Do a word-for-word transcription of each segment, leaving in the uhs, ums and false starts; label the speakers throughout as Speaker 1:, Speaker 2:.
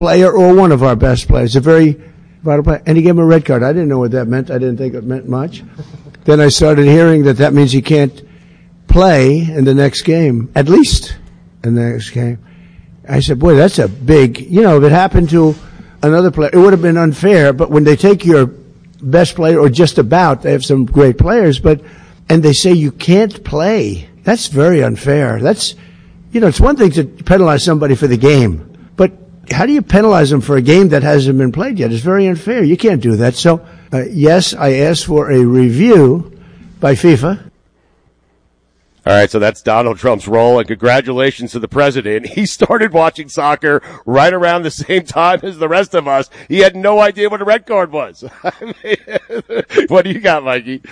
Speaker 1: player or one of our best players, a very vital player, and he gave him a red card. I didn't know what that meant. I didn't think it meant much. Then I started hearing that that means he can't play in the next game, at least in the next game. I said, boy, that's a big, you know, if it happened to another player, it would have been unfair, but when they take your best player, or just about, they have some great players, but, and they say you can't play, that's very unfair. That's, you know, it's one thing to penalize somebody for the game, but how do you penalize them for a game that hasn't been played yet? It's very unfair. You can't do that. So, uh, yes, I asked for a review by FIFA.
Speaker 2: All right, so that's Donald Trump's role, and congratulations to the president. He started watching soccer right around the same time as the rest of us. He had no idea what a red card was. I mean, what do you got, Mikey?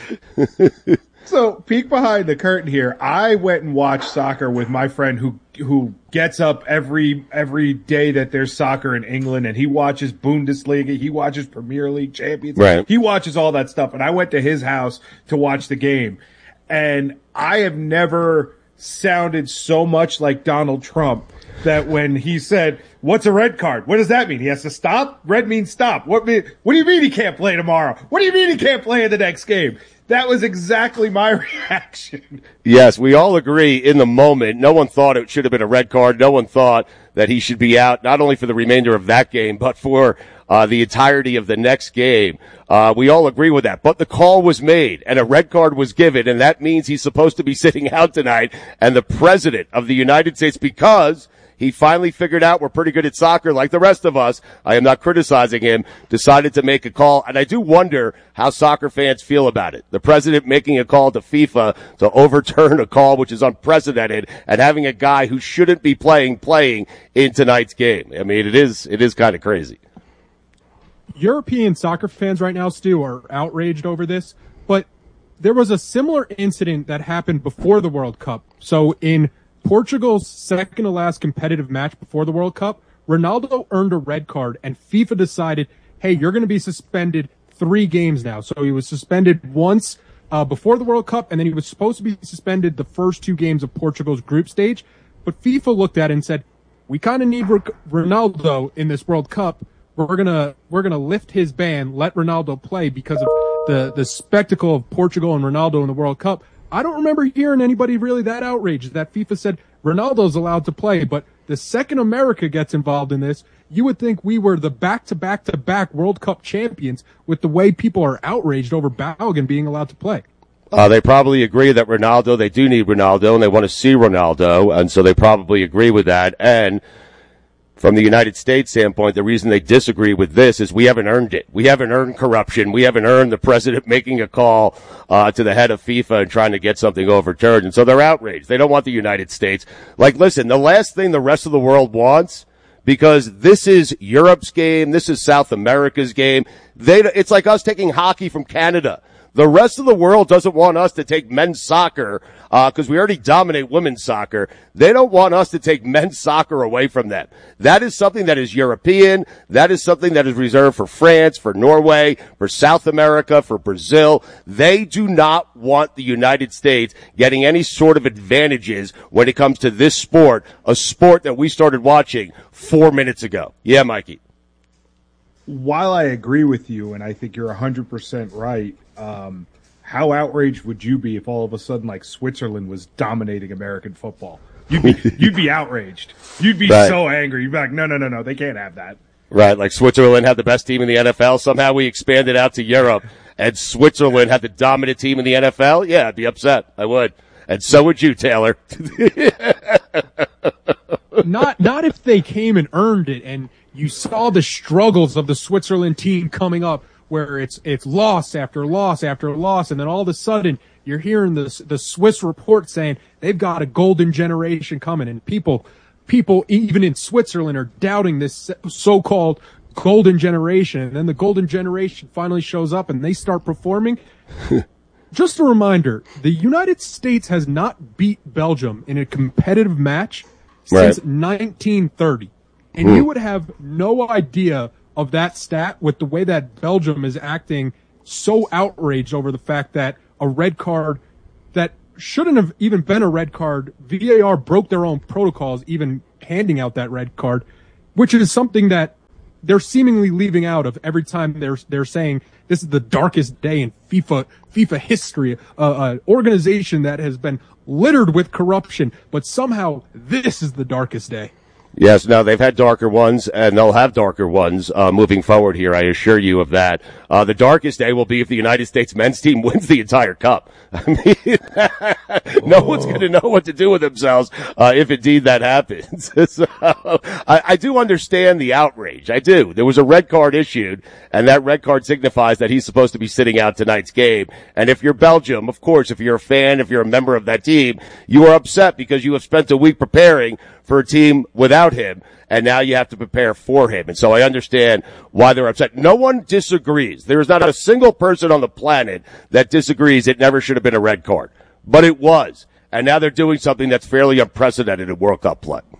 Speaker 3: So, peek behind the curtain here. I went and watched soccer with my friend who who gets up every every day that there's soccer in England, and he watches Bundesliga, he watches Premier League, Champions League.
Speaker 2: Right.
Speaker 3: He watches all that stuff, and I went to his house to watch the game. And I have never sounded so much like Donald Trump that when he said, what's a red card? What does that mean? He has to stop? Red means stop. What mean, what do you mean he can't play tomorrow? What do you mean he can't play in the next game? That was exactly my reaction.
Speaker 2: Yes, we all agree in the moment. No one thought it should have been a red card. No one thought that he should be out, not only for the remainder of that game, but for uh the entirety of the next game. Uh we all agree with that. But the call was made, and a red card was given, and that means he's supposed to be sitting out tonight. And the president of the United States, because he finally figured out we're pretty good at soccer like the rest of us, I am not criticizing him, decided to make a call. And I do wonder how soccer fans feel about it. The president making a call to FIFA to overturn a call which is unprecedented, and having a guy who shouldn't be playing, playing in tonight's game. I mean, it is, it is kind of crazy.
Speaker 4: European soccer fans right now, Stu, are outraged over this, but there was a similar incident that happened before the World Cup. So in Portugal's second to last competitive match before the World Cup, Ronaldo earned a red card, and FIFA decided, hey, you're going to be suspended three games now. So he was suspended once uh, before the World Cup, and then he was supposed to be suspended the first two games of Portugal's group stage. But FIFA looked at it and said, we kind of need R- Ronaldo in this World Cup. We're gonna we're gonna lift his ban, let Ronaldo play because of the the spectacle of Portugal and Ronaldo in the World Cup. I don't remember hearing anybody really that outraged that FIFA said Ronaldo's allowed to play. But the second America gets involved in this, you would think we were the back to back to back World Cup champions with the way people are outraged over Balogun being allowed to play.
Speaker 2: Uh, they probably agree that Ronaldo, they do need Ronaldo, and they want to see Ronaldo, and so they probably agree with that. And from the United States standpoint, the reason they disagree with this is we haven't earned it. We haven't earned corruption. We haven't earned the president making a call uh to the head of FIFA and trying to get something overturned. And so they're outraged. They don't want the United States. Like, listen, the last thing the rest of the world wants, because this is Europe's game, this is South America's game. They, it's like us taking hockey from Canada. The rest of the world doesn't want us to take men's soccer, uh, cause we already dominate women's soccer. They don't want us to take men's soccer away from them. That is something that is European. That is something that is reserved for France, for Norway, for South America, for Brazil. They do not want the United States getting any sort of advantages when it comes to this sport, a sport that we started watching four minutes ago. Yeah, Mikey.
Speaker 3: While I agree with you, and I think you're one hundred percent right, um, how outraged would you be if all of a sudden, like, Switzerland was dominating American football? You'd be, you'd be outraged. You'd be right. So angry. You'd be like, no, no, no, no, they can't have that.
Speaker 2: Right, like Switzerland had the best team in the N F L. Somehow we expanded out to Europe, and Switzerland had the dominant team in the N F L. Yeah, I'd be upset. I would. And so would you, Taylor.
Speaker 4: Not, not if they came and earned it, and you saw the struggles of the Switzerland team coming up, where it's it's loss after loss after loss, and then all of a sudden you're hearing the the Swiss report saying they've got a golden generation coming, and people people even in Switzerland are doubting this so-called golden generation, and then the golden generation finally shows up and they start performing. Just a reminder, the United States has not beat Belgium in a competitive match since right. nineteen thirty. And mm. you would have no idea of that stat with the way that Belgium is acting so outraged over the fact that a red card that shouldn't have even been a red card, V A R broke their own protocols even handing out that red card, which is something that they're seemingly leaving out of every time they're they're saying this is the darkest day in FIFA FIFA history, uh, an organization that has been littered with corruption, but somehow this is the darkest day.
Speaker 2: Yes, no, they've had darker ones, and they'll have darker ones uh, moving forward here. I assure you of that. Uh, the darkest day will be if the United States men's team wins the entire cup. I mean, no one's going to know what to do with themselves uh, if indeed that happens. So, I, I do understand the outrage. I do. There was a red card issued, and that red card signifies that he's supposed to be sitting out tonight's game. And if you're Belgium, of course, if you're a fan, if you're a member of that team, you are upset because you have spent a week preparing for a team without him, and now you have to prepare for him. And so I understand why they're upset. No one disagrees. There is not a single person on the planet that disagrees it never should have been a red card. But it was. And now they're doing something that's fairly unprecedented in World Cup play.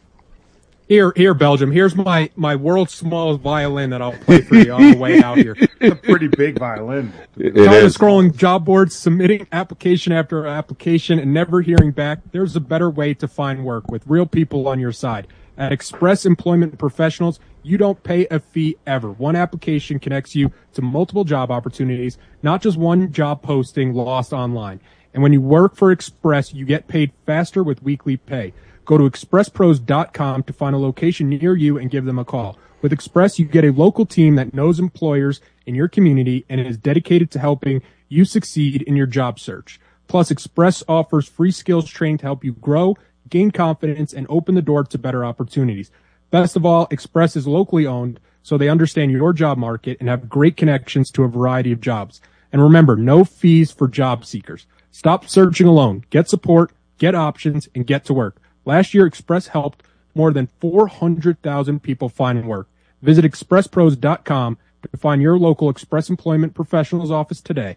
Speaker 4: Here, here, Belgium. Here's my, my world's smallest violin that I'll play for you on the way out here.
Speaker 3: It's a pretty big violin.
Speaker 2: It
Speaker 4: Tired of
Speaker 2: is.
Speaker 4: scrolling job boards, submitting application after application, and never hearing back? There's a better way to find work with real people on your side. At Express Employment Professionals, you don't pay a fee ever. One application connects you to multiple job opportunities, not just one job posting lost online. And when you work for Express, you get paid faster with weekly pay. Go to express pros dot com to find a location near you and give them a call. With Express, you get a local team that knows employers in your community and is dedicated to helping you succeed in your job search. Plus, Express offers free skills training to help you grow, gain confidence, and open the door to better opportunities. Best of all, Express is locally owned, so they understand your job market and have great connections to a variety of jobs. And remember, no fees for job seekers. Stop searching alone. Get support, get options, and get to work. Last year, Express helped more than four hundred thousand people find work. Visit express pros dot com to find your local Express Employment Professionals office today.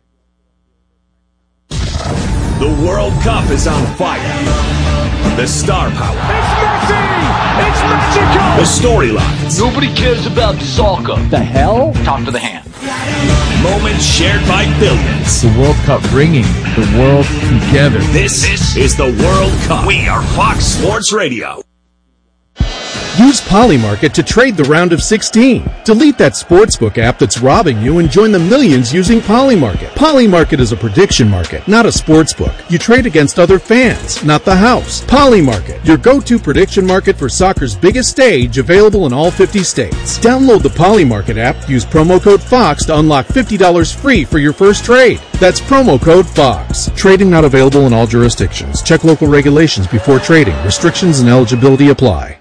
Speaker 5: The World Cup is on fire. The star power.
Speaker 6: It's Messi! It's magical!
Speaker 5: The storylines.
Speaker 6: Nobody cares about soccer.
Speaker 7: The hell?
Speaker 6: Talk to the hand.
Speaker 5: Moments shared by billions.
Speaker 7: The World Cup bringing the world together.
Speaker 5: This, this is the World Cup. We are Fox Sports Radio.
Speaker 8: Use Polymarket to trade the round of sixteen. Delete that sportsbook app that's robbing you and join the millions using Polymarket. Polymarket is a prediction market, not a sportsbook. You trade against other fans, not the house. Polymarket, your go-to prediction market for soccer's biggest stage, available in all fifty states. Download the Polymarket app, use promo code FOX to unlock fifty dollars free for your first trade. That's promo code FOX. Trading not available in all jurisdictions. Check local regulations before trading. Restrictions and eligibility apply.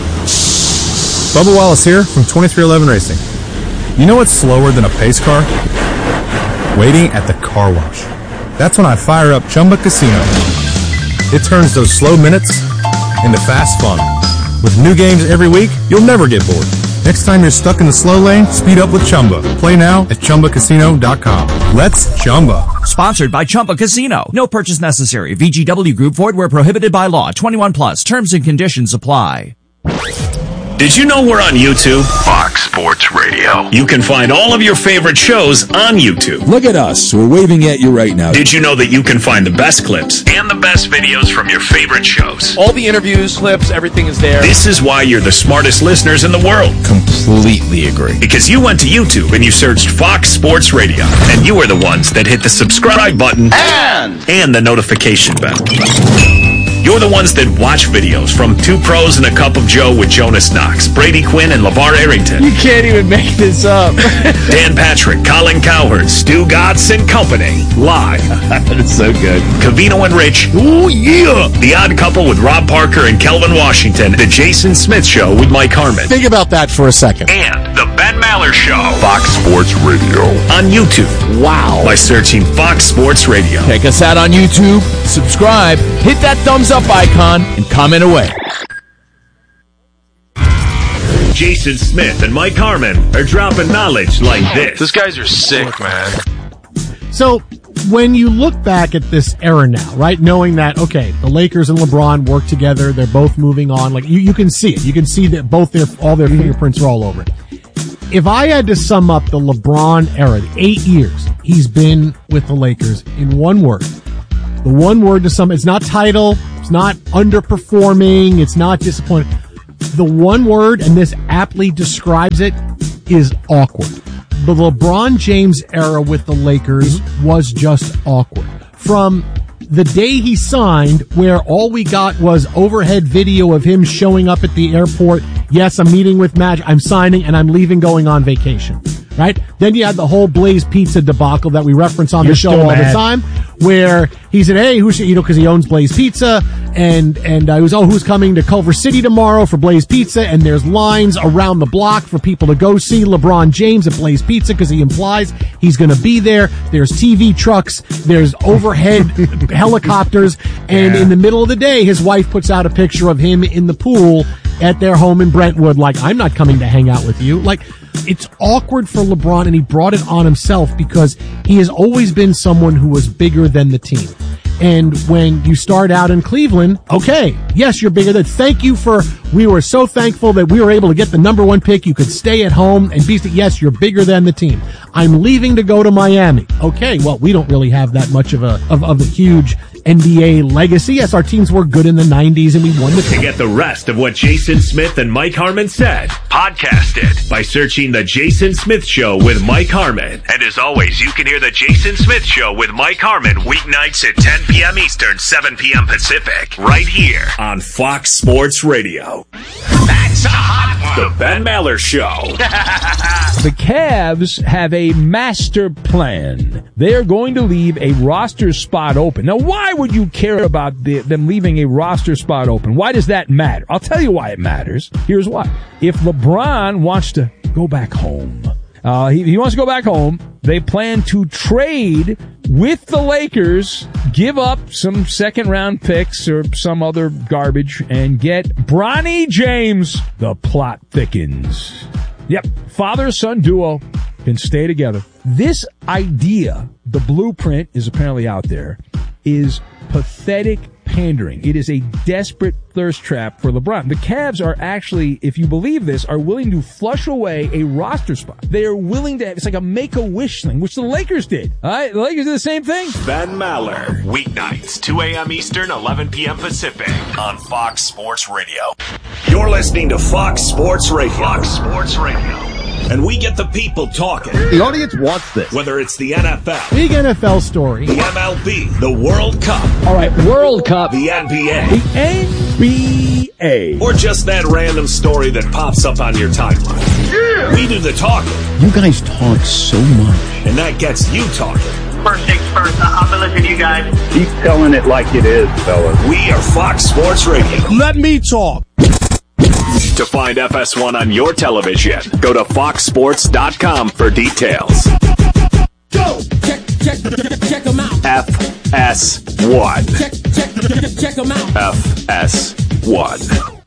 Speaker 9: Bubba Wallace here from twenty-three eleven Racing. You know what's slower than a pace car? Waiting at the car wash. That's when I fire up Chumba Casino. It turns those slow minutes into fast fun. With new games every week, you'll never get bored. Next time you're stuck in the slow lane, speed up with Chumba. Play now at chumba casino dot com. Let's Chumba.
Speaker 10: Sponsored by Chumba Casino. No purchase necessary. V G W Group. Void where prohibited by law. twenty-one plus. Terms and conditions apply.
Speaker 5: Did you know we're on YouTube?
Speaker 11: Fox Sports Radio.
Speaker 5: You can find all of your favorite shows on YouTube.
Speaker 12: Look at us. We're waving at you right now.
Speaker 5: Did you know that you can find the best clips and the best videos from your favorite shows?
Speaker 13: All the interviews, clips, everything is there.
Speaker 5: This is why you're the smartest listeners in the world.
Speaker 12: Completely agree.
Speaker 5: Because you went to YouTube and you searched Fox Sports Radio. And you are the ones that hit the subscribe button
Speaker 11: and,
Speaker 5: and the notification bell. You're the ones that watch videos from Two Pros and a Cup of Joe with Jonas Knox, Brady Quinn, and LeVar Arrington.
Speaker 13: You can't even make this up.
Speaker 5: Dan Patrick, Colin Cowherd, Stu Gatz and Company. Live.
Speaker 12: That's so good.
Speaker 5: Cavino and Rich.
Speaker 12: Oh, yeah.
Speaker 5: The Odd Couple with Rob Parker and Kelvin Washington. The Jason Smith Show with Mike Harmon.
Speaker 12: Think about that for a second.
Speaker 5: And The Ben Maller Show.
Speaker 11: Fox Sports Radio.
Speaker 5: On YouTube.
Speaker 12: Wow.
Speaker 5: By searching Fox Sports Radio.
Speaker 7: Check us out on YouTube. Subscribe. Hit that thumbs up icon and comment away.
Speaker 5: Jason Smith and Mike Harmon are dropping knowledge like this.
Speaker 11: These guys are sick, man.
Speaker 14: So, when you look back at this era now, right, knowing that, okay, the Lakers and LeBron work together, they're both moving on, like, you, you can see it. You can see that both their, all their fingerprints are all over it. If I had to sum up the LeBron era, the eight years he's been with the Lakers in one word, the one word to sum, it's not title, it's not underperforming, it's not disappointing. The one word, and this aptly describes it, is awkward. The LeBron James era with the Lakers was just awkward. From the day he signed, where all we got was overhead video of him showing up at the airport. Yes, I'm meeting with Magic. I'm signing and I'm leaving, going on vacation. Right? Then you had the whole Blaze Pizza debacle that we reference on
Speaker 15: You're
Speaker 14: the show
Speaker 15: still
Speaker 14: all
Speaker 15: mad.
Speaker 14: the time, where he said, "Hey, who should you know?" Because he owns Blaze Pizza, and and uh, he was, "Oh, who's coming to Culver City tomorrow for Blaze Pizza?" And there's lines around the block for people to go see LeBron James at Blaze Pizza because he implies he's going to be there. There's T V trucks, there's overhead helicopters, and
Speaker 15: Yeah.
Speaker 14: in the middle of the day, his wife puts out a picture of him in the pool at their home in Brentwood. Like, I'm not coming to hang out with you. Like, it's awkward for LeBron, and he brought it on himself because he has always been someone who was bigger than the team. And when you start out in Cleveland, okay, yes, you're bigger than, thank you for, we were so thankful that we were able to get the number one pick. You could stay at home and be, yes, you're bigger than the team. I'm leaving to go to Miami. Okay, well, we don't really have that much of a, of, of a huge N B A legacy. Yes, our teams were good in the nineties and we won the
Speaker 5: To get the rest of what Jason Smith and Mike Harmon said, podcast it by searching The Jason Smith Show with Mike Harmon. And as always, you can hear The Jason Smith Show with Mike Harmon weeknights at ten p.m. Eastern, seven p.m. Pacific, right here on Fox Sports Radio. That's a hot one. The Ben Maller Show.
Speaker 15: The Cavs have a master plan. They're going to leave a roster spot open. Now, why would you care about the, them leaving a roster spot open? Why does that matter? I'll tell you why it matters. Here's why. If LeBron wants to go back home, uh, he, he wants to go back home, they plan to trade with the Lakers, give up some second round picks or some other garbage, and get Bronny James. The plot thickens. Yep, father-son duo can stay together. This idea, the blueprint is apparently out there, is pathetic pandering. It is a desperate thirst trap for LeBron. The Cavs are actually, if you believe this, are willing to flush away a roster spot. They are willing to, it's like a make-a-wish thing, which the Lakers did. All right, the Lakers did the same thing.
Speaker 5: Ben Maller, weeknights, two a.m. Eastern, eleven p.m. Pacific, on Fox Sports Radio. You're listening to Fox Sports Radio. Fox Sports Radio. And we get the people talking.
Speaker 12: The audience wants this.
Speaker 5: Whether it's the N F L,
Speaker 14: big N F L story,
Speaker 5: the M L B, the World Cup.
Speaker 15: All right, World Cup.
Speaker 5: The N B A.
Speaker 15: The N B A.
Speaker 5: Or just that random story that pops up on your timeline. Yeah. We do the talking.
Speaker 12: You guys talk so much.
Speaker 5: And that gets you talking.
Speaker 16: First things first, I'm gonna listen to you guys.
Speaker 17: Keep telling it like it is, fellas.
Speaker 5: We are Fox Sports Radio.
Speaker 12: Let me talk.
Speaker 5: To find F S one on your television, go to fox sports dot com for details.
Speaker 18: Go! Check, check, check them out.
Speaker 5: F S one.
Speaker 18: Check, check, check them out.
Speaker 5: F S one.